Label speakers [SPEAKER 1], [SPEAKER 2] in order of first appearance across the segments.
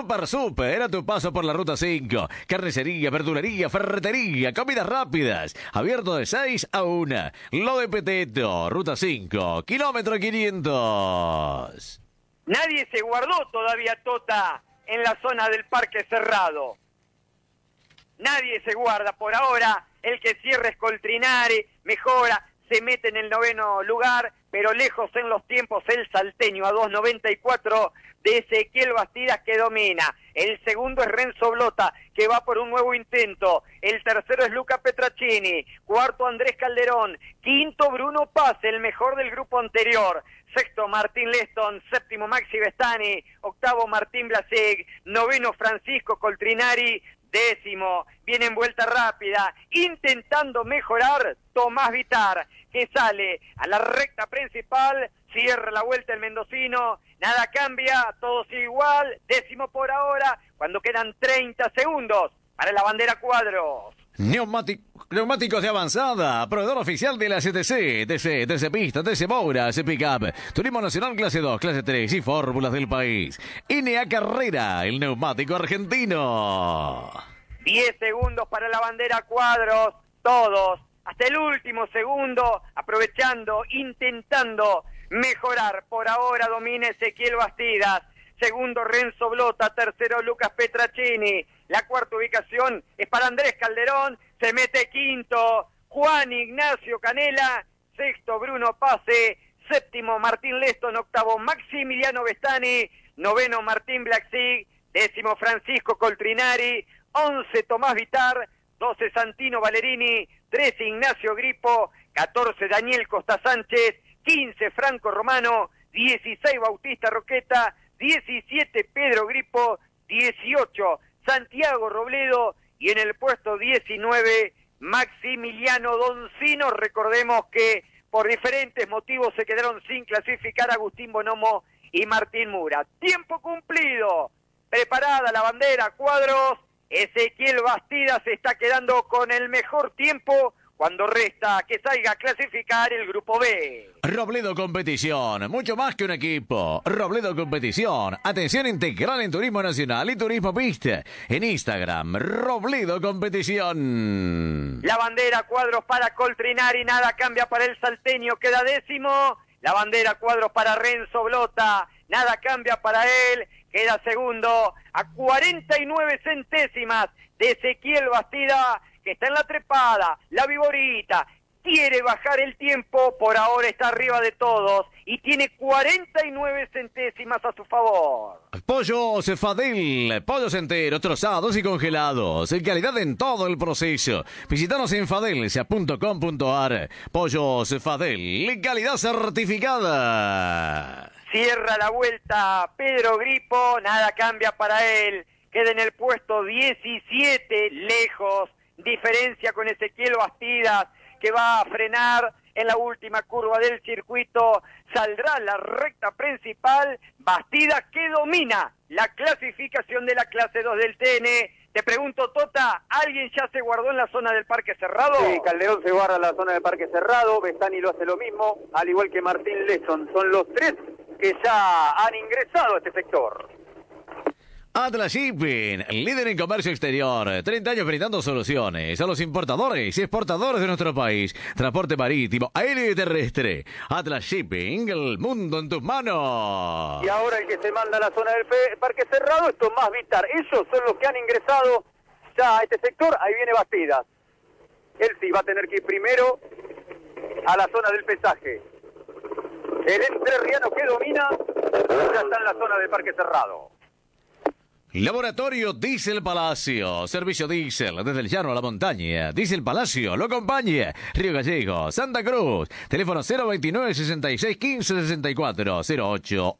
[SPEAKER 1] Super, a tu paso por la Ruta 5. Carnicería, verdulería, ferretería, comidas rápidas. Abierto de 6 a 1. Lo de Peteto, Ruta 5, kilómetro 500.
[SPEAKER 2] Nadie se guardó todavía, Tota, en la zona del Parque Cerrado. Nadie se guarda por ahora. El que cierra es Coltrinari, mejora, se mete en el 9º lugar, pero lejos en los tiempos el salteño a 2.94 de Ezequiel Bastidas, que domina. El segundo es Renzo Blota, que va por un nuevo intento. El tercero es Luca Petracini. Cuarto, Andrés Calderón. Quinto, Bruno Paz, el mejor del grupo anterior. Sexto, Martín Leston. Séptimo, Maxi Vestani. Octavo, Martín Blasek. Noveno, Francisco Coltrinari. Décimo, viene en vuelta rápida, intentando mejorar, Tomás Vitar, que sale a la recta principal, cierra la vuelta el mendocino, nada cambia, todo sigue igual, décimo por ahora, cuando quedan 30 segundos para la bandera Cuadros.
[SPEAKER 1] Neumáticos de avanzada, proveedor oficial de la CTC, TC Pista, TC Moura, TC Pickup, Turismo Nacional Clase 2, Clase 3 y fórmulas del país. NA Carrera, el neumático argentino.
[SPEAKER 2] 10 segundos para la bandera Cuadros, todos, hasta el último segundo, aprovechando, intentando mejorar. Por ahora domina Ezequiel Bastidas. Segundo, Renzo Blota. Tercero, Lucas Petracini. La cuarta ubicación es para Andrés Calderón. Se mete quinto, Juan Ignacio Canela. Sexto, Bruno Pase. Séptimo, Martín Leston. Octavo, Maximiliano Vestani. Noveno, Martín Blacksig. Décimo, Francisco Coltrinari. 11, Tomás Vitar. 12, Santino Valerini. 13, Ignacio Gripo. 14, Daniel Costa Sánchez. 15, Franco Romano. 16, Bautista Roqueta. 17, Pedro Gripo. 18, Santiago Robledo. Y en el puesto 19, Maximiliano Doncino. Recordemos que por diferentes motivos se quedaron sin clasificar Agustín Bonomo y Martín Mura. Tiempo cumplido. Preparada la bandera Cuadros. Ezequiel Bastidas se está quedando con el mejor tiempo cuando resta que salga a clasificar el grupo B.
[SPEAKER 1] Robledo Competición, mucho más que un equipo. Robledo Competición, atención integral en turismo nacional y turismo pista. En Instagram, Robledo Competición.
[SPEAKER 2] La bandera Cuadros para Coltrinari, nada cambia para el salteño, queda décimo. La bandera Cuadros para Renzo Blota, nada cambia para él, queda segundo a 49 centésimas de Ezequiel Bastida, que está en la trepada, la viborita, quiere bajar el tiempo, por ahora está arriba de todos y tiene 49 centésimas a su favor.
[SPEAKER 1] Pollos Fadel, pollos enteros, trozados y congelados, en calidad en todo el proceso. Visítanos en fadelsia.com.ar. Pollos Fadel, calidad certificada.
[SPEAKER 2] Cierra la vuelta Pedro Gripo, nada cambia para él, queda en el puesto 17, lejos, diferencia con Ezequiel Bastidas, que va a frenar en la última curva del circuito, saldrá la recta principal, Bastidas, que domina la clasificación de la clase 2 del TN. Te pregunto, Tota, ¿alguien ya se guardó en la zona del Parque Cerrado?
[SPEAKER 3] Sí, Calderón se guarda en la zona del Parque Cerrado, Vestani lo hace lo mismo, al igual que Martín Lesson. Son los tres que ya han ingresado a este sector.
[SPEAKER 1] Atlas Shipping, líder en comercio exterior, 30 años brindando soluciones a los importadores y exportadores de nuestro país. Transporte marítimo, aéreo y terrestre. Atlas Shipping, el mundo en tus manos.
[SPEAKER 3] Y ahora el que se manda a la zona del Parque Cerrado es Tomás Vitar. Esos son los que han ingresado ya a este sector. Ahí viene Bastidas. Él sí va a tener que ir primero a la zona del pesaje. El entrerriano que domina ya está en la zona del Parque Cerrado.
[SPEAKER 1] Laboratorio Diesel Palacio, servicio diésel desde el llano a la montaña. Diesel Palacio lo acompaña. Río Gallegos, Santa Cruz. Teléfono 029 66 15 64 08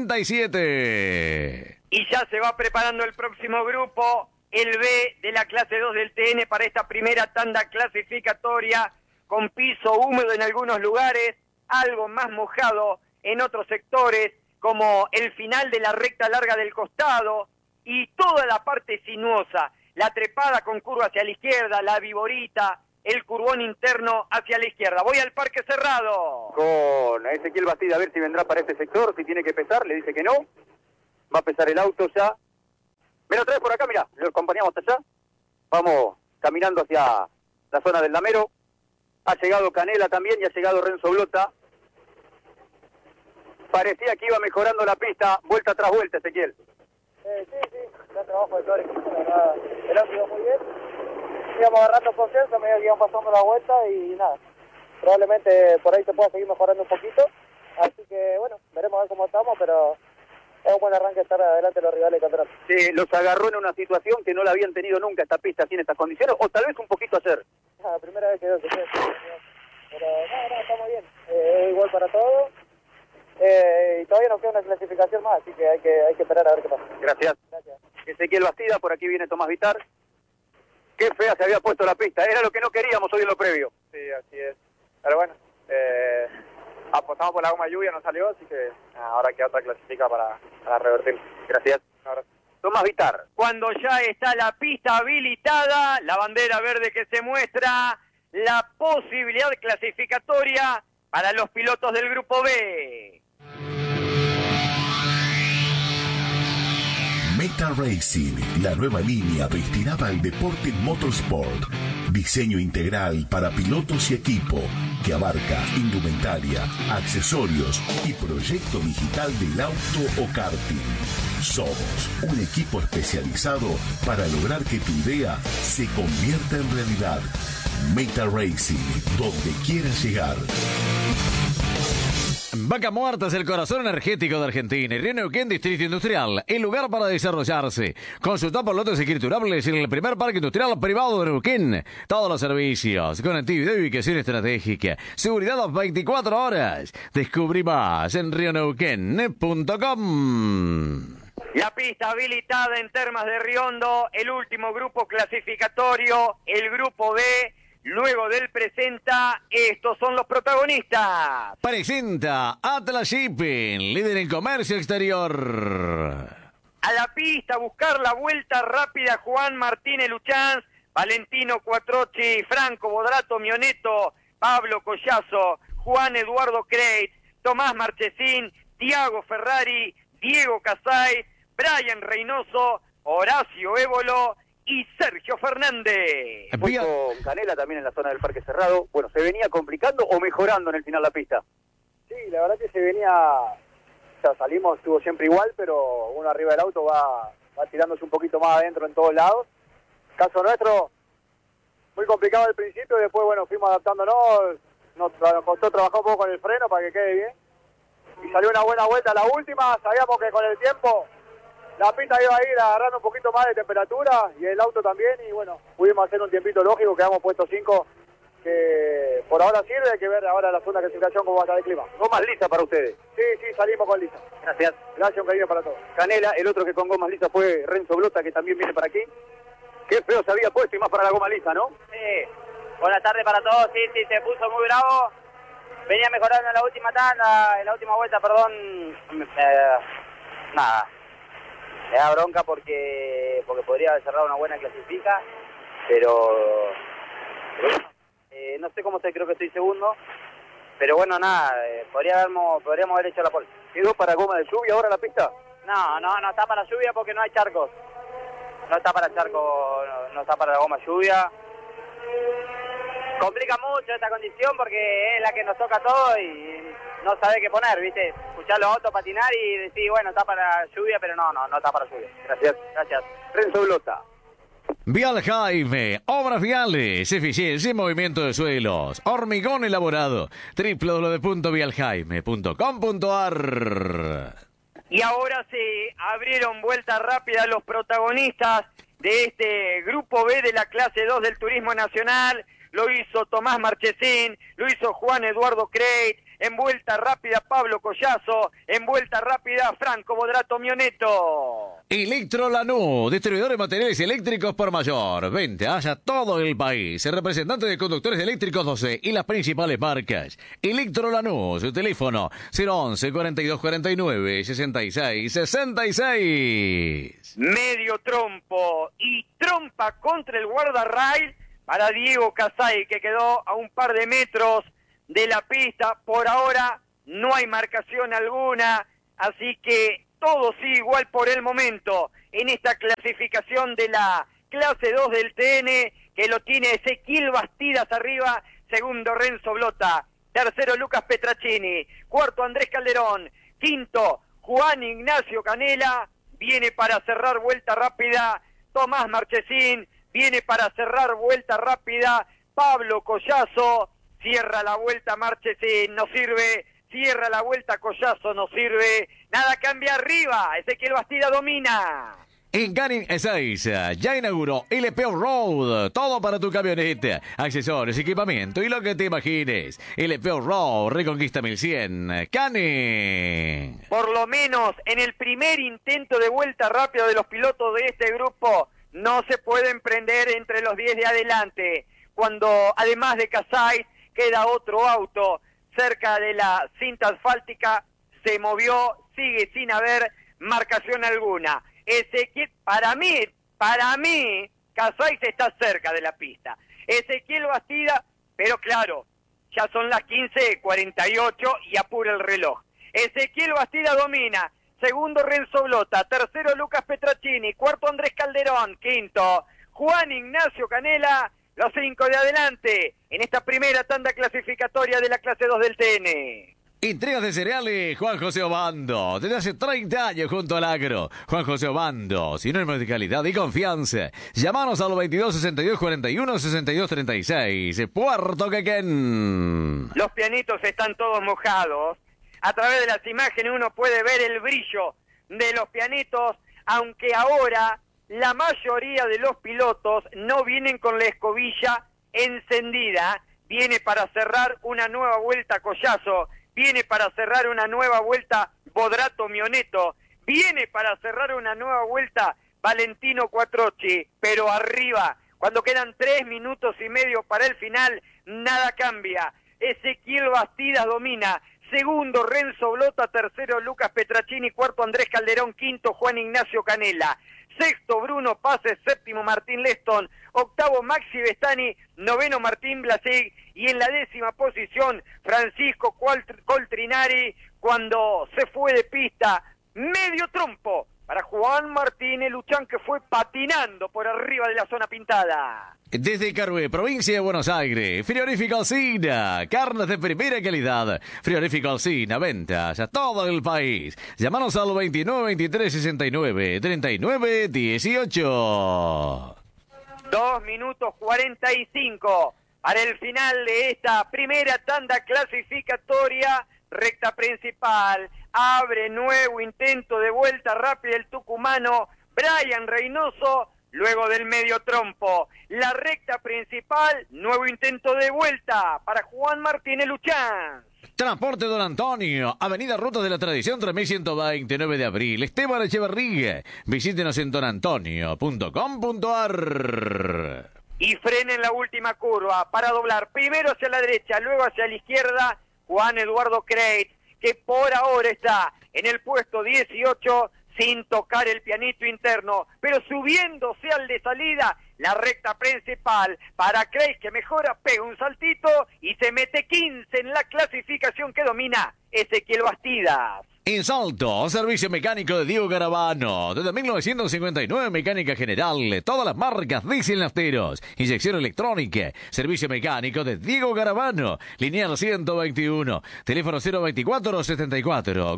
[SPEAKER 1] 87.
[SPEAKER 2] Y ya se va preparando el próximo grupo, el B de la clase 2 del TN, para esta primera tanda clasificatoria, con piso húmedo en algunos lugares, algo más mojado en otros sectores, como el final de la recta larga del costado, y toda la parte sinuosa, la trepada con curva hacia la izquierda, la viborita, el curvón interno hacia la izquierda. Voy al Parque Cerrado.
[SPEAKER 3] Con Ezequiel Bastida, a ver si vendrá para este sector, si tiene que pesar, le dice que no. Va a pesar el auto ya. Me lo traes por acá, mira, lo acompañamos hasta allá. Vamos caminando hacia la zona del Lamero. Ha llegado Canela también y ha llegado Renzo Blota. Parecía que iba mejorando la pista, vuelta tras vuelta, Ezequiel.
[SPEAKER 4] Sí, gran trabajo de todo el equipo, la verdad, el auto iba muy bien. Íbamos agarrando confianza a medida que iban pasando la vuelta y nada. Probablemente por ahí se pueda seguir mejorando un poquito. Así que bueno, veremos a ver cómo estamos, pero es un buen arranque estar adelante de los rivales del campeonato.
[SPEAKER 3] Sí, los agarró en una situación que no la habían tenido nunca esta pista así en estas condiciones, o tal vez un poquito ayer.
[SPEAKER 4] La primera vez que veo que se pero no, está muy bien. Es igual para todos. Y todavía nos queda una clasificación más, así que hay que esperar a ver qué pasa.
[SPEAKER 3] Gracias. Ezequiel Bastida, por aquí viene Tomás Vitar. Qué fea se había puesto la pista, era lo que no queríamos hoy en lo previo.
[SPEAKER 4] Sí, así es. Pero bueno, apostamos por la goma lluvia, no salió, así que ahora queda otra clasifica para revertir.
[SPEAKER 3] Gracias. Tomás Vitar.
[SPEAKER 2] Cuando ya está la pista habilitada, la bandera verde que se muestra, la posibilidad clasificatoria para los pilotos del Grupo B.
[SPEAKER 5] Meta Racing, la nueva línea destinada al deporte motorsport. Diseño integral para pilotos y equipo que abarca indumentaria, accesorios y proyecto digital del auto o karting. Somos un equipo especializado para lograr que tu idea se convierta en realidad. Meta Racing, donde quieras llegar.
[SPEAKER 1] Vaca Muerta es el corazón energético de Argentina y Río Neuquén Distrito Industrial, el lugar para desarrollarse. Consulta por lotes escriturables en el primer parque industrial privado de Neuquén. Todos los servicios, conectividad y ubicación estratégica, seguridad a 24 horas. Descubrí más en rioneuquén.com.
[SPEAKER 2] La pista habilitada en Termas de Riondo, el último grupo clasificatorio, el Grupo B. Luego del presenta, estos son los protagonistas.
[SPEAKER 1] Presenta Atlas Shipping, líder en comercio exterior.
[SPEAKER 2] A la pista, buscar la vuelta rápida, Juan Martínez Luchanz, Valentino Cuatrochi, Franco Bodrato Mioneto, Pablo Collazo, Juan Eduardo Creit, Tomás Marchesín, Tiago Ferrari, Diego Casay, Brian Reynoso, Horacio Évolo y Sergio Fernández.
[SPEAKER 3] Fue con Canela también en la zona del Parque Cerrado. Bueno, ¿se venía complicando o mejorando en el final la pista?
[SPEAKER 4] Sí, la verdad que se venía, o sea, salimos, estuvo siempre igual, pero uno arriba del auto va tirándose un poquito más adentro en todos lados. Caso nuestro, muy complicado al principio, después bueno, fuimos adaptándonos, nos costó trabajar un poco con el freno para que quede bien. Y salió una buena vuelta la última, sabíamos que con el tiempo la pista iba a ir agarrando un poquito más de temperatura y el auto también, y bueno, pudimos hacer un tiempito lógico, quedamos puestos 5, que por ahora sirve, hay que ver ahora la segunda clasificación cómo va a estar el clima.
[SPEAKER 3] Gomas lisas para ustedes.
[SPEAKER 4] Sí, salimos con lisa.
[SPEAKER 3] Gracias.
[SPEAKER 4] Gracias, un cariño para todos.
[SPEAKER 3] Canela, el otro que con gomas lisas fue Renzo Blota, que también viene para aquí. Qué feo se había puesto y más para la goma lisa, ¿no?
[SPEAKER 6] Sí, buenas tardes para todos, sí, se puso muy bravo. Venía mejorando en la última tanda, en la última vuelta, perdón. Nada, me da bronca porque podría haber cerrado una buena clasifica, pero no sé cómo estoy, creo que estoy segundo. Pero bueno, nada, podríamos haber hecho la pole.
[SPEAKER 3] ¿Quedó para goma de lluvia ahora la pista?
[SPEAKER 6] No está para lluvia porque no hay charcos. No está para charco, no está para la goma lluvia. Complica mucho esta condición porque es la que nos toca todo y no sabe qué poner, ¿viste? Escuchar los autos patinar y decir, bueno, está para lluvia, pero no está para lluvia.
[SPEAKER 3] Gracias. Renzo Blota.
[SPEAKER 1] Vial Jaime, obras viales, eficiencia y movimiento de suelos, hormigón elaborado, www.vialjaime.com.ar.
[SPEAKER 2] Y ahora se abrieron vuelta rápida los protagonistas de este Grupo B de la clase 2 del Turismo Nacional. Lo hizo Tomás Marchesín, lo hizo Juan Eduardo Creit, en vuelta rápida Pablo Collazo, en vuelta rápida Franco Bodrato Mioneto.
[SPEAKER 1] Electro Lanús, distribuidor de materiales eléctricos por mayor. Vente hacia todo el país. Representante de conductores eléctricos 12 y las principales marcas. Electro Lanús, su teléfono 011 42 49 66 66.
[SPEAKER 2] Medio trompo y trompa contra el guardarrail para Diego Casay, que quedó a un par de metros de la pista. Por ahora no hay marcación alguna, así que todo sigue igual por el momento. en esta clasificación de la clase 2 del TN, que lo tiene Ezequiel Bastidas arriba, segundo Renzo Blota, tercero Lucas Petracini, cuarto Andrés Calderón, quinto Juan Ignacio Canela, viene para cerrar vuelta rápida Tomás Marchesín, viene para cerrar vuelta rápida Pablo Collazo, cierra la vuelta Marchesín, no sirve, cierra la vuelta Collazo, no sirve, nada cambia arriba, Ezequiel Bastida domina.
[SPEAKER 1] En Canin Ezeiza ya inauguró LP Road, todo para tu camioneta, accesorios, equipamiento y lo que te imagines. LP Road, Reconquista 1100, Canin.
[SPEAKER 2] Por lo menos en el primer intento de vuelta rápida de los pilotos de este grupo, no se pueden prender entre los 10 de adelante, cuando además de Casais queda otro auto cerca de la cinta asfáltica, se movió, sigue sin haber marcación alguna. Ezequiel, para mí, Casais está cerca de la pista. Ezequiel Bastida, pero claro, ya son las 15:48 y apura el reloj. Ezequiel Bastida domina, segundo Renzo Blota, tercero Lucas Petracini, cuarto Andrés Calderón, quinto Juan Ignacio Canela, los 5 de adelante en esta primera tanda clasificatoria de la clase 2 del TN.
[SPEAKER 1] Entregas de cereales, Juan José Obando. Desde hace 30 años junto al agro. Juan José Obando, sinónimo de calidad y confianza. Llámanos al 22 62 41 62 36. Puerto Quequén.
[SPEAKER 2] Los pianitos están todos mojados. A través de las imágenes uno puede ver el brillo de los pianitos, aunque ahora la mayoría de los pilotos no vienen con la escobilla encendida. Viene para cerrar una nueva vuelta Collazo. Viene para cerrar una nueva vuelta Bodrato Mioneto, viene para cerrar una nueva vuelta Valentino Quattrocchi, pero arriba, cuando quedan 3 minutos y medio para el final, nada cambia. Ezequiel Bastidas domina, segundo Renzo Blota, tercero Lucas Petracini, cuarto Andrés Calderón, quinto Juan Ignacio Canela, sexto Bruno Paces, séptimo Martín Leston, octavo Maxi Bestani, noveno Martín Blasig y en la 10ª posición Francisco Coltrinari cuando se fue de pista, medio trompo para Juan Martínez Luchán, que fue patinando por arriba de la zona pintada.
[SPEAKER 1] Desde Carué, provincia de Buenos Aires, Frigorífico Alsina, carnes de primera calidad. Frigorífico Alsina, ventas a todo el país. Llámanos al 29 23 69 39 18.
[SPEAKER 2] 2 minutos 45 para el final de esta primera tanda clasificatoria, recta principal. Abre nuevo intento de vuelta rápida el tucumano Brian Reynoso, luego del medio trompo. La recta principal, nuevo intento de vuelta para Juan Martínez Luchán.
[SPEAKER 1] Transporte Don Antonio, Avenida Ruta de la Tradición 3129 de abril, Esteban Echeverría. Visítenos en donantonio.com.ar.
[SPEAKER 2] Y frena en la última curva para doblar primero hacia la derecha, luego hacia la izquierda, Juan Eduardo Creit, que por ahora está en el puesto 18 sin tocar el pianito interno, pero subiéndose al de salida, la recta principal para Creit, que mejora, pega un saltito y se mete 15 en la clasificación que domina Ezequiel Bastidas.
[SPEAKER 1] En Salto, servicio mecánico de Diego Garavano. Desde 1959, mecánica general, todas las marcas diésel nafteros, inyección electrónica, servicio mecánico de Diego Garavano, lineal 121, teléfono 024 74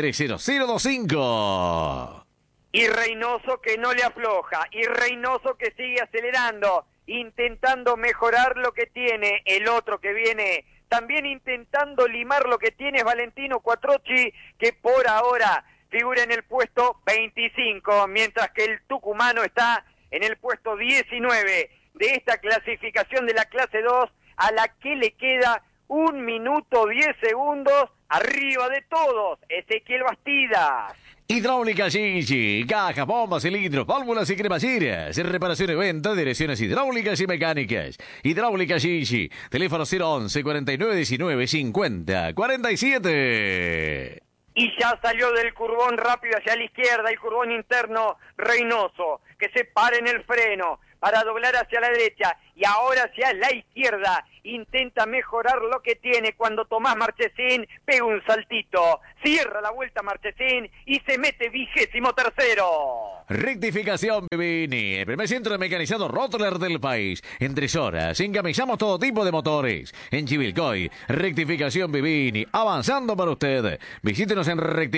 [SPEAKER 1] 430025.
[SPEAKER 2] Y Reynoso que no le afloja, y Reynoso que sigue acelerando, intentando mejorar lo que tiene el otro que viene. También intentando limar lo que tiene Valentino Quattrocchi, que por ahora figura en el puesto 25, mientras que el tucumano está en el puesto 19 de esta clasificación de la clase 2, a la que le queda 1 minuto 10 segundos arriba de todos, Ezequiel Bastidas.
[SPEAKER 1] Hidráulica Gigi, cajas, bombas, cilindros, válvulas y cremalleras, reparación y venta, direcciones hidráulicas y mecánicas. Hidráulica Gigi, teléfono 011 49 19 50 47.
[SPEAKER 2] Y ya salió del curbón rápido hacia la izquierda, el curbón interno Reynoso, que se para en el freno, para doblar hacia la derecha y ahora hacia la izquierda. Intenta mejorar lo que tiene cuando Tomás Marchesín pega un saltito. Cierra la vuelta Marchesín y se mete 23º.
[SPEAKER 1] Rectificación Vivini, el primer centro de mecanizado Rottler del país. En 3 horas encamisamos todo tipo de motores. En Chivilcoy, Rectificación Vivini, avanzando para usted. Visítenos en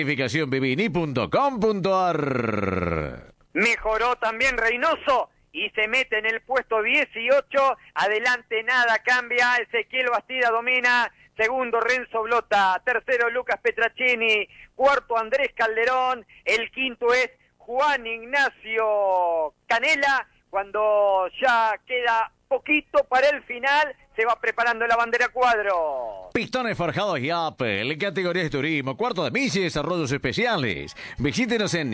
[SPEAKER 1] rectificacionvivini.com.ar.
[SPEAKER 2] Mejoró también Reynoso y se mete en el puesto 18. Adelante nada cambia. Ezequiel Bastida domina. Segundo Renzo Blota. Tercero Lucas Petracini. Cuarto Andrés Calderón. El quinto es Juan Ignacio Canela. Cuando ya queda poquito para el final, se va preparando la bandera cuadro.
[SPEAKER 1] Pistones forjados Yapel, categorías de turismo, cuarto de milla y desarrollos especiales. Visítenos en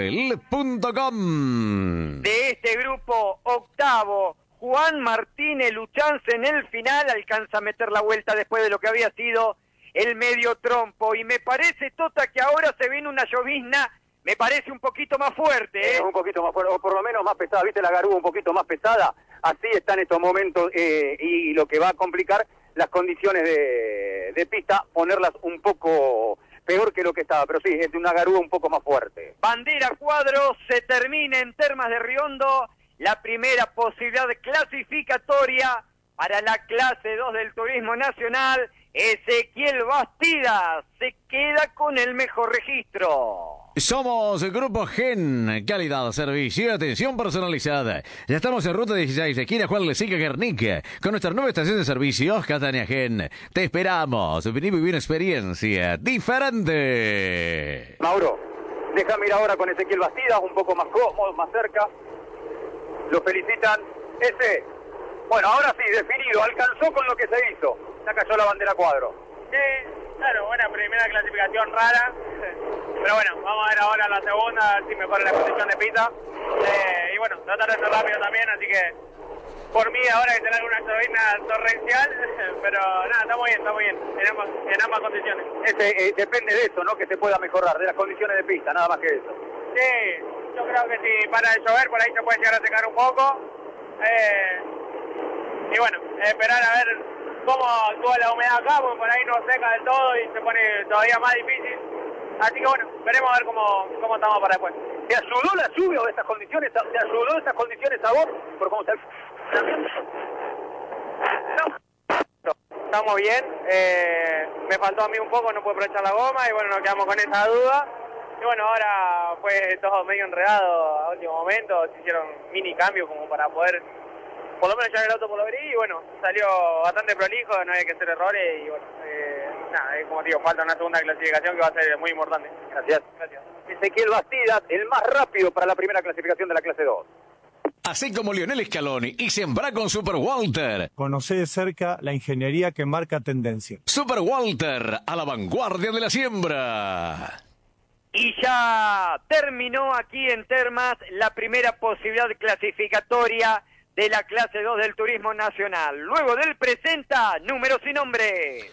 [SPEAKER 1] yapel.com.
[SPEAKER 2] De este grupo, octavo, Juan Martínez Luchanz en el final, alcanza a meter la vuelta después de lo que había sido el medio trompo. Y me parece, Tota, que ahora se viene una llovizna, me parece un poquito más fuerte, ¿eh?
[SPEAKER 3] Un poquito más fuerte, o por lo menos más pesada, ¿viste la garúa un poquito más pesada? Así está en estos momentos y lo que va a complicar las condiciones de pista, ponerlas un poco peor que lo que estaba, pero sí, es de una garúa un poco más fuerte.
[SPEAKER 2] Bandera cuadro, se termina en Termas de Riondo, la primera posibilidad clasificatoria para la clase 2 del Turismo Nacional. Ezequiel Bastidas se queda con el mejor registro.
[SPEAKER 1] Somos el Grupo GEN, calidad, servicio y atención personalizada. Ya estamos en ruta 16, esquina Juan Lesica Guernica, con nuestra nueva estación de servicios, Catania GEN. Te esperamos, vení a vivir una experiencia diferente.
[SPEAKER 3] Mauro, déjame ir ahora con Ezequiel Bastidas, un poco más cómodo, más cerca. Lo felicitan. Bueno, ahora sí, definido, alcanzó con lo que se hizo. Ya cayó la bandera cuadro.
[SPEAKER 6] Sí, claro, buena primera clasificación rara. Pero bueno, vamos a ver ahora la segunda, a ver si mejora la posición de pista. Y bueno, tratar de ser rápido también, así que por mí ahora hay que tener una llovizna torrencial, pero nada, está muy bien, en ambas condiciones.
[SPEAKER 3] Depende de eso, ¿no? Que se pueda mejorar, de las condiciones de pista, nada más que eso.
[SPEAKER 6] Sí, yo creo que si para de llover, por ahí se puede llegar a secar un poco. Y bueno, esperar a ver cómo actúa la humedad acá, porque por ahí no seca del todo y se pone todavía más difícil. Así que bueno, veremos a ver cómo estamos para después.
[SPEAKER 3] ¿Te ayudó la lluvia o estas condiciones? ¿Te ayudó estas condiciones a vos? Por cómo está el...
[SPEAKER 6] No, estamos bien. Me faltó a mí un poco, no pude aprovechar la goma y bueno, nos quedamos con esa duda. Y bueno, ahora fue todo medio enredado a último momento, se hicieron mini cambios como para poder por lo menos llevar el auto por lo abrir y bueno, salió bastante prolijo, no hay que hacer errores y bueno, nada, como digo, falta una segunda clasificación que va a ser muy importante.
[SPEAKER 3] Gracias. Ezequiel Bastidas, el más rápido para la primera clasificación de la clase 2.
[SPEAKER 1] Así como Lionel Scaloni y sembrá con Super Walter.
[SPEAKER 7] Conocé de cerca la ingeniería que marca tendencia.
[SPEAKER 1] Super Walter, a la vanguardia de la siembra.
[SPEAKER 2] Y ya terminó aquí en Termas la primera posibilidad clasificatoria de la clase 2 del Turismo Nacional. Luego del presenta, números y nombres.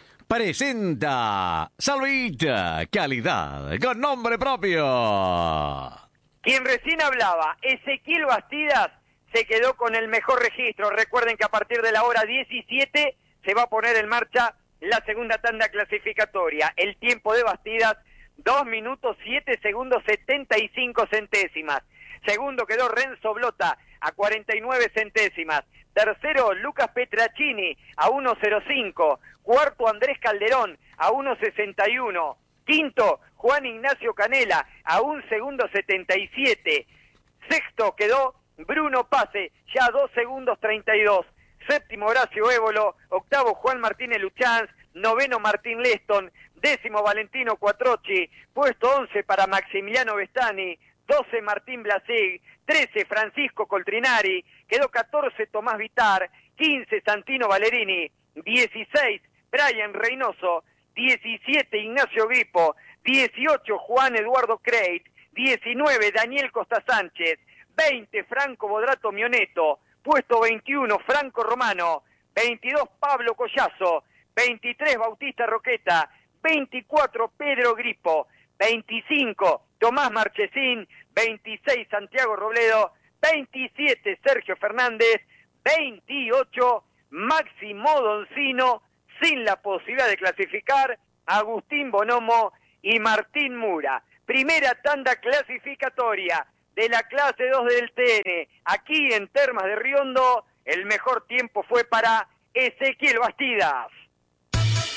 [SPEAKER 1] Presenta Salvita, calidad con nombre propio.
[SPEAKER 2] Quien recién hablaba, Ezequiel Bastidas, se quedó con el mejor registro. Recuerden que a partir de la hora 17 se va a poner en marcha la segunda tanda clasificatoria. El tiempo de Bastidas, 2 minutos 7 segundos 75 centésimas. Segundo quedó Renzo Blota a 49 centésimas. Tercero, Lucas Petracini a 1.05. Cuarto, Andrés Calderón a 1.61. Quinto, Juan Ignacio Canela a 1 segundo 77. Sexto quedó Bruno Pase, ya 2 segundos 32. Séptimo, Horacio Évolo. Octavo, Juan Martínez Luchanz. Noveno, Martín Leston. Décimo, Valentino Cuatrochi. Puesto 11 para Maximiliano Vestani. 12, Martín Blasig. 13, Francisco Coltrinari. Quedó 14, Tomás Vitar. 15, Santino Valerini. 16, Brian Reynoso. 17, Ignacio Gripo. 18, Juan Eduardo Creit. 19, Daniel Costa Sánchez. 20, Franco Bodrato Mioneto. Puesto 21, Franco Romano. 22, Pablo Collazo. 23, Bautista Roqueta. 24, Pedro Gripo. 25, Tomás Marchesín. 26, Santiago Robledo. 27 Sergio Fernández, 28 Máximo Doncino, sin la posibilidad de clasificar, Agustín Bonomo y Martín Mura. Primera tanda clasificatoria de la clase 2 del TN. Aquí en Termas de Riondo, el mejor tiempo fue para Ezequiel Bastidas.